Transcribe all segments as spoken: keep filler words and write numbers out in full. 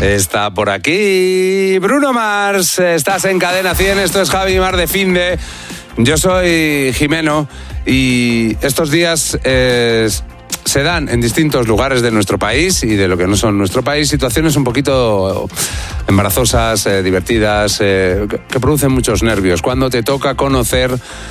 Está por aquí Bruno Mars. Estás en Cadena cien, esto es Javi Mar de Finde. Yo soy Jimeno y estos días eh, se dan en distintos lugares de nuestro país y de lo que no son nuestro país situaciones un poquito embarazosas, eh, divertidas, eh, que, que producen muchos nervios. Cuando te toca conocer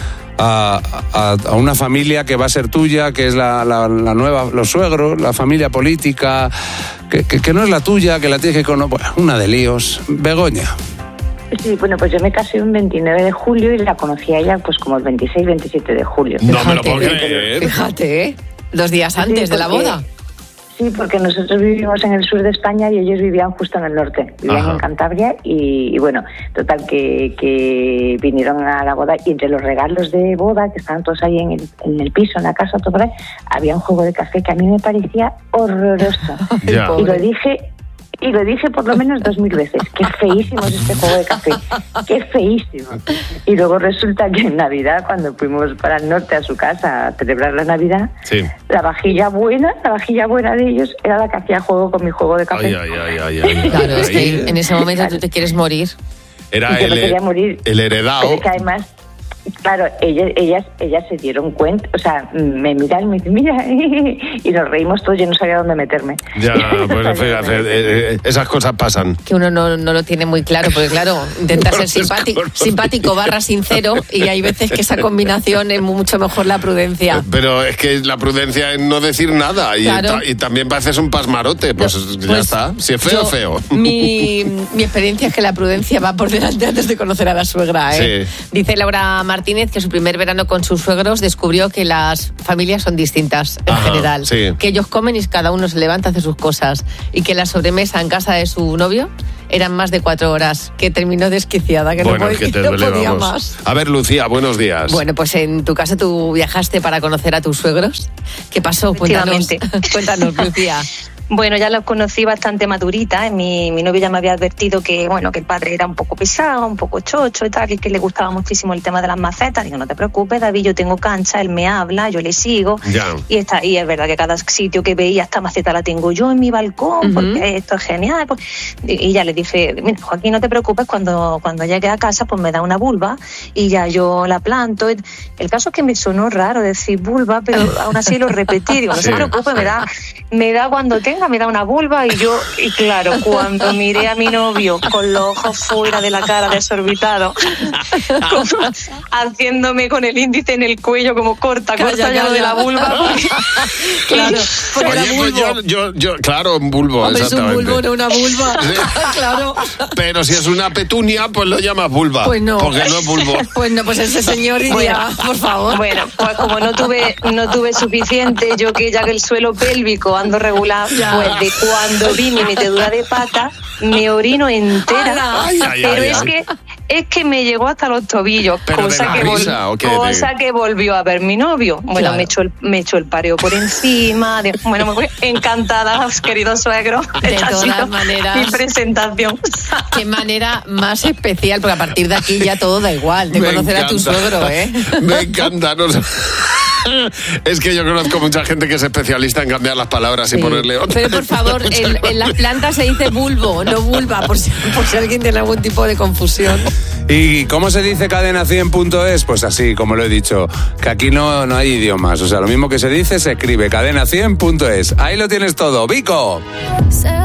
A, a, a una familia que va a ser tuya, que es la, la, la nueva, los suegros, la familia política, que, que, que no es la tuya, que la tienes que conocer. Bueno, una de líos. Begoña. Sí, bueno, pues yo me casé un veintinueve de julio y la conocí a ella pues como el veintiséis, veintisiete de julio. No fíjate, me lo puedo creer. Fíjate, ¿eh? Dos días antes sí, porque, de la boda. Sí, porque nosotros vivimos en el sur de España y ellos vivían justo en el norte, vivían Ajá. en Cantabria y, y bueno, total que, que vinieron a la boda y entre los regalos de boda que estaban todos ahí en el, en el piso, en la casa, todo por ahí, había un juego de café que a mí me parecía horroroso. Ya. Y lo dije... Y lo dije por lo menos dos mil veces. Qué feísimo es este juego de café. Qué feísimo. Y luego resulta que en Navidad, cuando fuimos para el norte a su casa a celebrar la Navidad, sí. la vajilla buena, la vajilla buena de ellos era la que hacía juego con mi juego de café. Ay, ay, ay, ay, ay, claro, es que en ese momento tú te quieres morir. Era el, quería morir, el heredado. Pero que además... Claro, ellas, ellas, ellas se dieron cuenta, o sea, me miran y me dicen, mira, y nos reímos todos, yo no sabía dónde meterme. Ya, pues fíjate, esas cosas pasan. Que uno no, no lo tiene muy claro, porque claro, intenta ser simpático, simpático barra sincero, y hay veces que esa combinación es mucho mejor la prudencia. Pero es que la prudencia es no decir nada, y, claro. y también pareces un pasmarote, pues, pues ya está, si es feo, yo, feo. Mi, mi experiencia es que la prudencia va por delante antes de conocer a la suegra, ¿eh? Sí. Dice Laura Martínez que su primer verano con sus suegros descubrió que las familias son distintas en Ajá, general, sí. que ellos comen y cada uno se levanta a hacer sus cosas y que la sobremesa en casa de su novio eran más de cuatro horas, que terminó desquiciada, que bueno, no, que te no podía más. A ver, Lucía, buenos días. Bueno, pues en tu caso tú viajaste para conocer a tus suegros. ¿Qué pasó? Cuéntanos, cuéntanos, Lucía. Bueno, ya los conocí bastante madurita. Mi, mi novio ya me había advertido que, bueno, que el padre era un poco pesado, un poco chocho y tal, y que le gustaba muchísimo el tema de las macetas. Digo, no te preocupes, David, yo tengo cancha, él me habla, yo le sigo. Ya. Y está, y es verdad que cada sitio que veía, esta maceta la tengo yo en mi balcón, uh-huh. porque esto es genial. Pues, y, y ya le dije, mira, Joaquín, no te preocupes, cuando, cuando llegue a casa, pues me da una vulva y ya yo la planto. El caso es que me sonó raro decir vulva, pero aún así lo repetí. Digo, no sí. se preocupe, me da, me da cuando tenga, me da una vulva. Y yo, y claro, cuando miré a mi novio con los ojos fuera de la cara, desorbitado, como, haciéndome con el índice en el cuello, como corta, calla, corta ya lo de la vulva. Porque, claro, porque Oye, era pues yo, yo, yo, claro, un bulbo, Hombre, exactamente. Es un bulbo, no una vulva. Sí. Claro. Pero si es una petunia, pues lo llamas vulva. Pues no. Porque no es bulbo. Pues no, pues ese señor diría, bueno, por favor. Bueno, pues como no tuve, no tuve suficiente, yo que ya que el suelo pélvico ando regular, ya. Pues de cuando vi mi metedura de pata, me orino entera. Ay, ay, pero ay, es ay. que es que me llegó hasta los tobillos, pero cosa, de que, risa, vol- ¿o qué? cosa que volvió a ver mi novio. Bueno, claro. me echó el, me echó el pareo por encima. De, bueno, me fui encantada, querido suegro. De Esta todas ha sido maneras. mi presentación. Qué manera más especial, porque a partir de aquí ya todo da igual, de Me conocer encanta. a tu suegro, ¿eh? Me encanta, no sé. Es que yo conozco mucha gente que es especialista en cambiar las palabras sí. y ponerle otras. Pero por favor, en, en las plantas se dice bulbo, no vulva, por si, por si alguien tiene algún tipo de confusión. ¿Y cómo se dice cadena cien punto es? Pues así, como lo he dicho, que aquí no, no hay idiomas. O sea, lo mismo que se dice, se escribe cadena cien punto es. Ahí lo tienes todo. ¡Vico!